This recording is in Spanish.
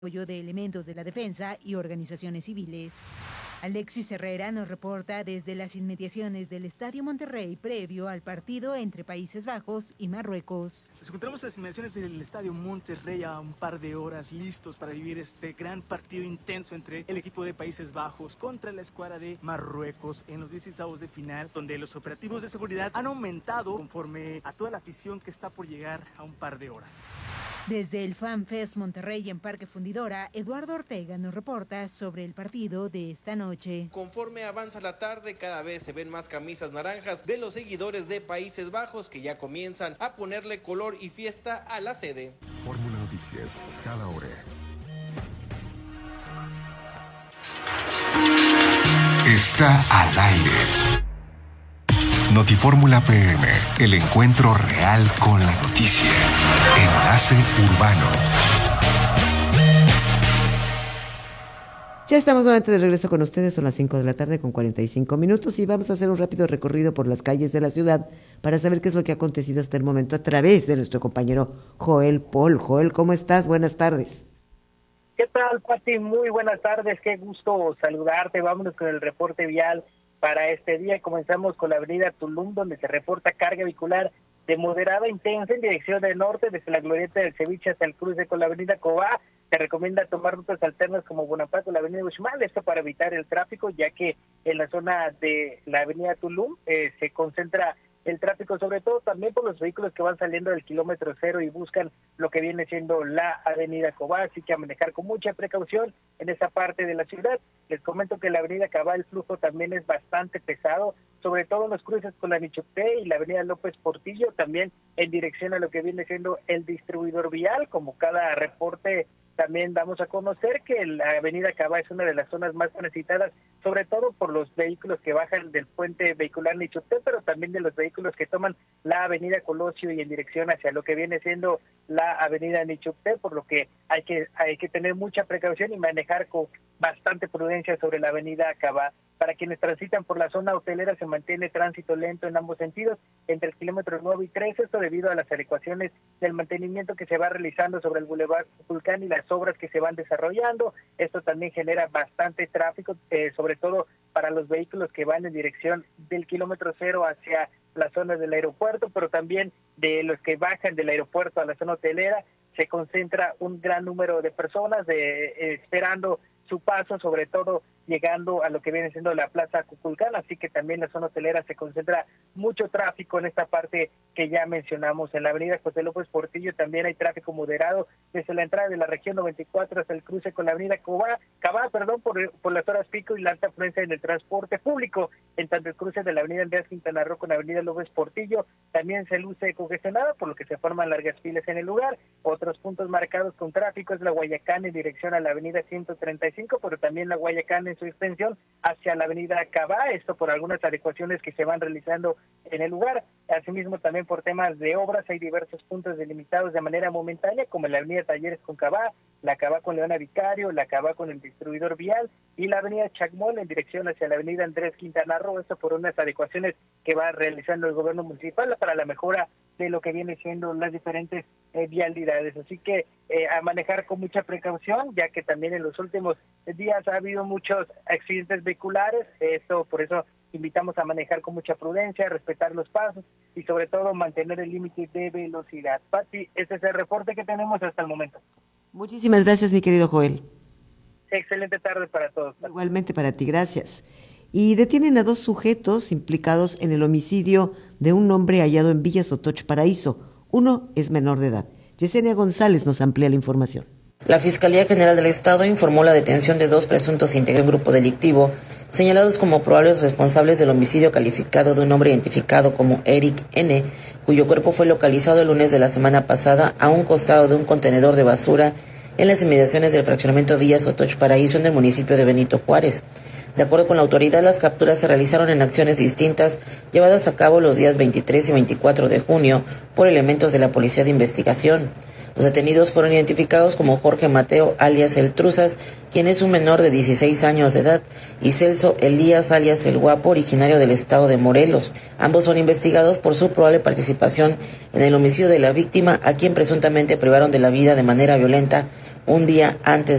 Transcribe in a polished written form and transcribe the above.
apoyo de elementos de la defensa y organizaciones civiles. Alexis Herrera nos reporta desde las inmediaciones del Estadio Monterrey previo al partido entre Países Bajos y Marruecos. Nos encontramos en las inmediaciones del Estadio Monterrey a un par de horas listos para vivir este gran partido intenso entre el equipo de Países Bajos contra la escuadra de Marruecos en los 16avos de final, donde los operativos de seguridad han aumentado conforme a toda la afición que está por llegar a un par de horas. Desde el FanFest Monterrey en Parque Fundidora, Eduardo Ortega nos reporta sobre el partido de esta noche. Conforme avanza la tarde, cada vez se ven más camisas naranjas de los seguidores de Países Bajos que ya comienzan a ponerle color y fiesta a la sede. Fórmula Noticias, cada hora. Está al aire. Notifórmula PM, el encuentro real con la noticia. Enlace Urbano. Ya estamos nuevamente de regreso con ustedes, son las 5 de la tarde con 45 minutos y vamos a hacer un rápido recorrido por las calles de la ciudad para saber qué es lo que ha acontecido hasta el momento a través de nuestro compañero Joel Paul. Joel, ¿cómo estás? Buenas tardes. ¿Qué tal, Pati? Muy buenas tardes, qué gusto saludarte. Vámonos con el reporte vial para este día. Comenzamos con la avenida Tulum, donde se reporta carga vehicular de moderada a intensa en dirección del norte, desde la glorieta del Ceviche hasta el cruce con la avenida Cobá. Se recomienda tomar rutas alternas como Bonaparte o la avenida Uxmal, esto para evitar el tráfico, ya que en la zona de la avenida Tulum se concentra el tráfico, sobre todo también por los vehículos que van saliendo del kilómetro cero y buscan lo que viene siendo la avenida Cobá, así que a manejar con mucha precaución en esa parte de la ciudad. Les comento que la avenida Cabá el flujo también es bastante pesado, sobre todo en los cruces con la Michoacán y la avenida López Portillo, también en dirección a lo que viene siendo el distribuidor vial. Como cada reporte también damos a conocer que la avenida Cabá es una de las zonas más transitadas, sobre todo por los vehículos que bajan del puente vehicular Nichoté, pero también de los vehículos que toman la avenida Colosio y en dirección hacia lo que viene siendo la avenida Nichoté, por lo que hay que tener mucha precaución y manejar con bastante prudencia sobre la avenida Cabá. Para quienes transitan por la zona hotelera se mantiene tránsito lento en ambos sentidos, entre el kilómetro 9 y 13, esto debido a las adecuaciones del mantenimiento que se va realizando sobre el Boulevard Vulcán y las obras que se van desarrollando. Esto también genera bastante tráfico, sobre todo para los vehículos que van en dirección del kilómetro 0 hacia la zona del aeropuerto, pero también de los que bajan del aeropuerto a la zona hotelera. Se concentra un gran número de personas esperando su paso, sobre todo llegando a lo que viene siendo la Plaza Cuculcán, así que también en la zona hotelera se concentra mucho tráfico en esta parte que ya mencionamos. En la avenida José López Portillo también hay tráfico moderado desde la entrada de la región 94 hasta el cruce con la avenida Cabá, por las horas pico y la alta afluencia en el transporte público. En tanto el cruce de la avenida Andrés Quintana Roo con la avenida López Portillo también se luce congestionado, por lo que se forman largas filas en el lugar. Otros puntos marcados con tráfico es la Guayacán en dirección a la avenida 135, pero también la Guayacán en su extensión hacia la avenida Cabá, esto por algunas adecuaciones que se van realizando en el lugar. Asimismo, también por temas de obras hay diversos puntos delimitados de manera momentánea, como la avenida Talleres con Cabá, la Cabá con Leona Vicario, la Cabá con el distribuidor vial y la avenida Chacmol en dirección hacia la avenida Andrés Quintana Roo, esto por unas adecuaciones que va realizando el gobierno municipal para la mejora de lo que viene siendo las diferentes vialidades. Así que a manejar con mucha precaución, ya que también en los últimos días ha habido muchos accidentes vehiculares. Por eso invitamos a manejar con mucha prudencia, respetar los pasos y sobre todo mantener el límite de velocidad. Pati, ese es el reporte que tenemos hasta el momento. Muchísimas gracias, mi querido Joel. Excelente tarde para todos. Pati. Igualmente para ti, gracias. Y detienen a 2 sujetos implicados en el homicidio de un hombre hallado en Villa Sotoch Paraíso. Uno es menor de edad. Yesenia González nos amplía la información. La Fiscalía General del Estado informó la detención de 2 presuntos integrantes de un grupo delictivo señalados como probables responsables del homicidio calificado de un hombre identificado como Eric N., cuyo cuerpo fue localizado el lunes de la semana pasada a un costado de un contenedor de basura en las inmediaciones del fraccionamiento Villa Sotoch Paraíso en el municipio de Benito Juárez. De acuerdo con la autoridad, las capturas se realizaron en acciones distintas llevadas a cabo los días 23 y 24 de junio por elementos de la Policía de Investigación. Los detenidos fueron identificados como Jorge Mateo, alias El Truzas, quien es un menor de 16 años de edad, y Celso Elías, alias El Guapo, originario del estado de Morelos. Ambos son investigados por su probable participación en el homicidio de la víctima, a quien presuntamente privaron de la vida de manera violenta un día antes